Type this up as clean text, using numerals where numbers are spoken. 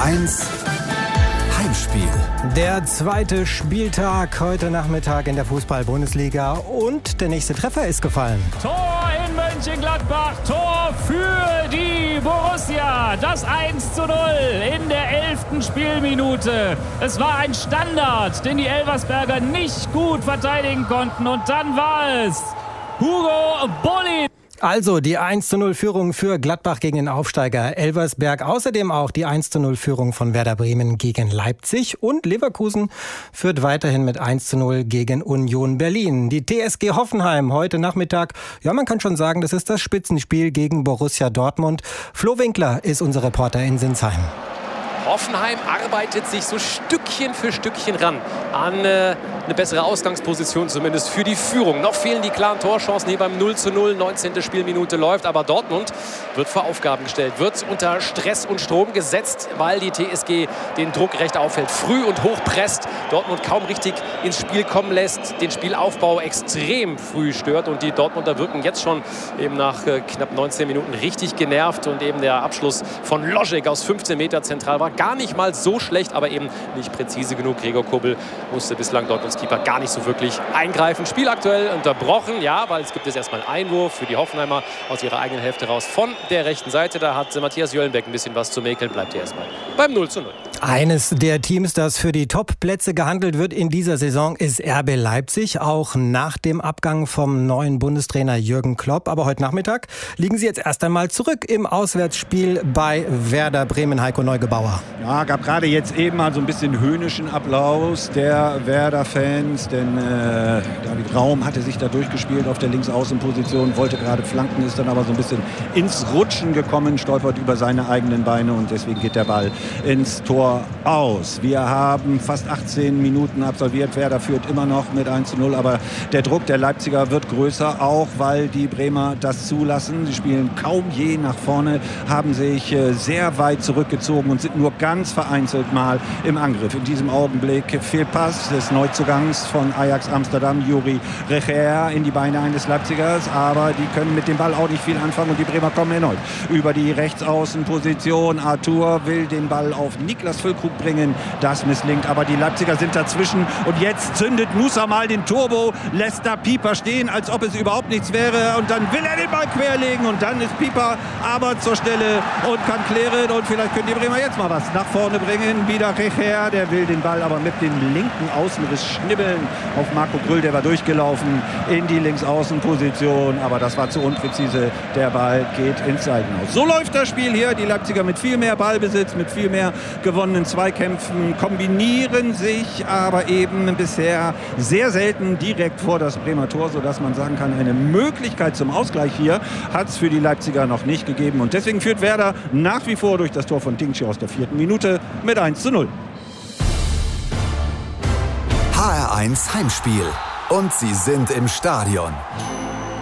HR1 Heimspiel. Der zweite Spieltag heute Nachmittag in der Fußball-Bundesliga und der nächste Treffer ist gefallen. Tor in Mönchengladbach, Tor für die Borussia. Das 1:0 in der 11. Spielminute. Es war ein Standard, den die Elversberger nicht gut verteidigen konnten. Und dann war es Hugo Bollin. Also die 1:0-Führung für Gladbach gegen den Aufsteiger Elversberg. Außerdem auch die 1:0-Führung von Werder Bremen gegen Leipzig. Und Leverkusen führt weiterhin mit 1:0 gegen Union Berlin. Die TSG Hoffenheim heute Nachmittag, ja, man kann schon sagen, das ist das Spitzenspiel gegen Borussia Dortmund. Flo Winkler ist unser Reporter in Sinsheim. Hoffenheim arbeitet sich so Stückchen für Stückchen ran an eine bessere Ausgangsposition, zumindest für die Führung. Noch fehlen die klaren Torchancen hier beim 0:0. 19. Spielminute läuft, aber Dortmund wird vor Aufgaben gestellt, wird unter Stress und Strom gesetzt, weil die TSG den Druck recht aufhält. Früh und hoch presst, Dortmund kaum richtig ins Spiel kommen lässt, den Spielaufbau extrem früh stört und die Dortmunder wirken jetzt schon eben nach knapp 19 Minuten richtig genervt und eben der Abschluss von Logic aus 15 Meter zentral war gar nicht mal so schlecht, aber eben nicht präzise genug. Gregor Kobel musste bislang Dortmunds Keeper gar nicht so wirklich eingreifen. Spiel aktuell unterbrochen, ja, weil es gibt jetzt erstmal einen Einwurf für die Hoffenheimer aus ihrer eigenen Hälfte raus von der rechten Seite. Da hat Matthias Jöllenbeck ein bisschen was zu mäkeln, bleibt hier erstmal beim 0:0. Eines der Teams, das für die Top-Plätze gehandelt wird in dieser Saison, ist RB Leipzig, auch nach dem Abgang vom neuen Bundestrainer Jürgen Klopp. Aber heute Nachmittag liegen sie jetzt erst einmal zurück im Auswärtsspiel bei Werder Bremen. Heiko Neugebauer. Ja, gab gerade jetzt eben mal so ein bisschen höhnischen Applaus der Werder-Fans, denn David Raum hatte sich da durchgespielt auf der Linksaußenposition, wollte gerade flanken, ist dann aber so ein bisschen ins Rutschen gekommen, stolpert über seine eigenen Beine und deswegen geht der Ball ins Tor aus. Wir haben fast 18 Minuten absolviert. Werder führt immer noch mit 1:0, aber der Druck der Leipziger wird größer, auch weil die Bremer das zulassen. Sie spielen kaum je nach vorne, haben sich sehr weit zurückgezogen und sind nur ganz vereinzelt mal im Angriff. In diesem Augenblick Fehlpass des Neuzugangs von Ajax Amsterdam, Juri Recher, in die Beine eines Leipzigers, aber die können mit dem Ball auch nicht viel anfangen und die Bremer kommen erneut über die Rechtsaußenposition. Arthur will den Ball auf Niklas Füllkrug bringen, das misslingt, aber die Leipziger sind dazwischen und jetzt zündet Musa mal den Turbo, lässt da Pieper stehen, als ob es überhaupt nichts wäre und dann will er den Ball querlegen und dann ist Pieper aber zur Stelle und kann klären und vielleicht können die Bremer jetzt mal was nach vorne bringen. Wieder Recher, der will den Ball aber mit dem linken Außenriss schnibbeln auf Marco Grüll, der war durchgelaufen in die Linksaußenposition, aber das war zu unpräzise, der Ball geht ins Seitenhaus. So läuft das Spiel hier, die Leipziger mit viel mehr Ballbesitz, mit viel mehr gewonnenen Zweikämpfen, kombinieren sich aber eben bisher sehr selten direkt vor das Bremer Tor, sodass man sagen kann, eine Möglichkeit zum Ausgleich hier hat es für die Leipziger noch nicht gegeben und deswegen führt Werder nach wie vor durch das Tor von Dingchi aus der 4. Minute mit 1:0. HR1 Heimspiel. Und sie sind im Stadion.